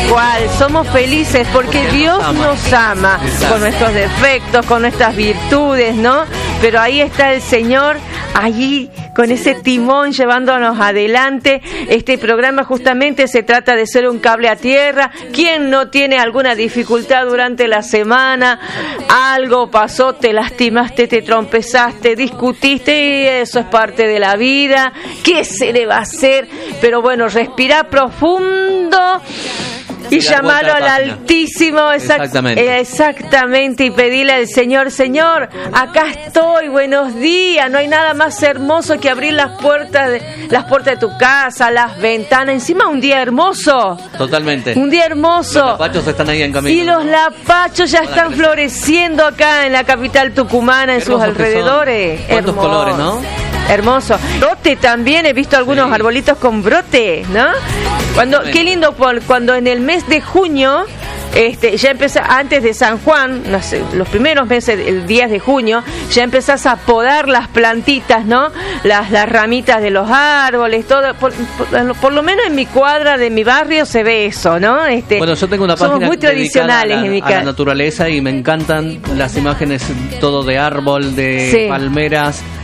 cual, somos felices porque Dios nos ama con nuestros defectos, con nuestras virtudes, ¿no? Pero ahí está el Señor, allí con ese timón llevándonos adelante. Este programa justamente se trata de ser un cable a tierra. ¿Quién no tiene alguna dificultad durante la semana? Algo pasó, te lastimaste, te trompezaste, discutiste, y eso es parte de la vida. ¿Qué se le va a hacer? Pero bueno, respira profundo y llamarlo al Altísimo, exactamente, y pedirle al Señor, Señor, acá estoy, buenos días. No hay nada más hermoso que abrir las puertas de tu casa, las ventanas, encima un día hermoso. Totalmente. Un día hermoso. Los lapachos están ahí en camino. Y los lapachos ya están floreciendo acá en la capital tucumana, en sus alrededores. ¿Cuántos colores, no? Hermoso. Brote también, he visto algunos arbolitos con brote, ¿no? Qué lindo cuando en el mes de junio, ya empezás, antes de San Juan, no sé, los primeros meses, el 10 de junio, ya empezás a podar las plantitas, ¿no? Las ramitas de los árboles, todo. Por lo menos en mi cuadra de mi barrio se ve eso, ¿no? Bueno, yo tengo una página somos muy tradicionales en mi casa. A la naturaleza y me encantan las imágenes, todo de árbol, de palmeras.